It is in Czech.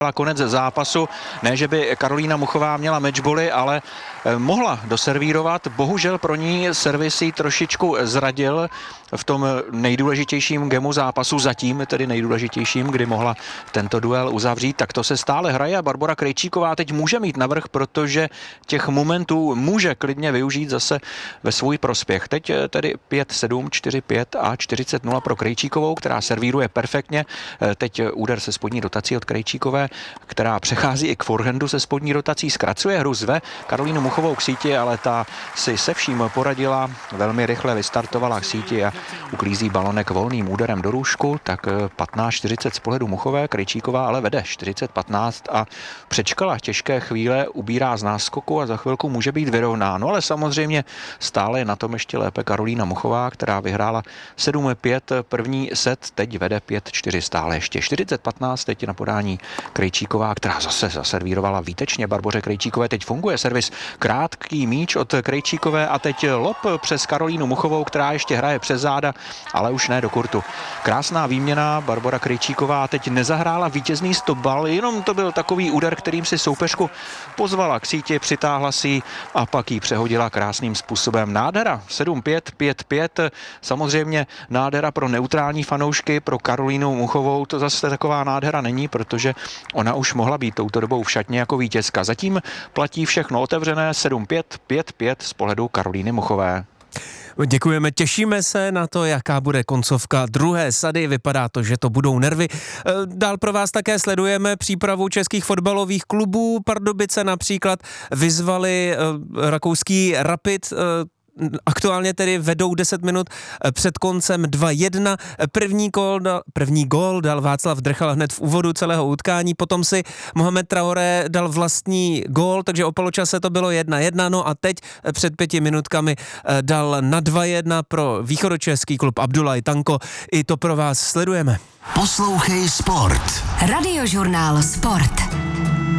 konec zápasu. Ne, že by Karolína Muchová měla matchboly, ale mohla doservírovat. Bohužel pro ní servis jí trošičku zradil v tom nejdůležitějším gemu zápasu, zatím tedy nejdůležitějším, kdy mohla tento duel uzavřít. Tak to se stále hraje a Barbora Krejčíková teď může mít navrch, protože těch momentů může klidně využít zase ve svůj prospěch. Teď tedy 5-7, 4-5 a 40-0 pro Krejčíkovou, která servíruje perfektně. Teď úder se spodní dotací od Krejčíkové, která přechází i k forehandu se spodní dotací, zkracuje hru, zve Karolínu Muchovou k síti, ale ta si se vším poradila, velmi rychle vystartovala k síti a uklízí balonek volným úderem do růžku, tak 15-40 z pohledu Muchové, Krejčíková ale vede 40-15 a přečkala těžké chvíle, ubírá z náskoku a za chvilku může být vyrovnáno, ale samozřejmě stále je na tom ještě lépe Karolína Muchová, která vyhrála 7-5 první set, teď vede 5-4 stále ještě 40-15, teď na podání Krejčíková, která zase zaservírovala výtečně Barboře Krejčíkové, teď funguje servis, krátký míč od Krejčíkové a teď lob přes Karolínu Muchovou, která ještě hraje přes záda, ale už ne do kurtu. Krásná výměna, Barbora Krejčíková teď nezahrála vítězný stopbal, jenom to byl takový úder, kterým si soupeřku pozvala k síti, přitáhla si a pak ji přehodila krásným způsobem. Nádhera, 7-5, 5-5, samozřejmě nádhera pro neutrální fanoušky, pro Karolínu Muchovou to zase taková nádhera není, protože ona už mohla být touto dobou v šatně jako vítězka. Zatím platí všechno otevřené, 7-5, 5-5 z pohledu Karolíny Muchové. Děkujeme, těšíme se na to, jaká bude koncovka druhé sady. Vypadá to, že to budou nervy. Dál pro vás také sledujeme přípravu českých fotbalových klubů. Pardubice například vyzvali rakouský Rapid. Aktuálně tedy vedou 10 minut před koncem 2-1. První gól dal Václav Drchal hned v úvodu celého utkání, potom si Mohamed Traoré dal vlastní gól, takže o poločase to bylo 1-1, no a teď před 5 minutkami dal na 2-1 pro východočeský klub Abdulaj Tanko. I to pro vás sledujeme. Poslouchej Sport. Radiožurnál Sport.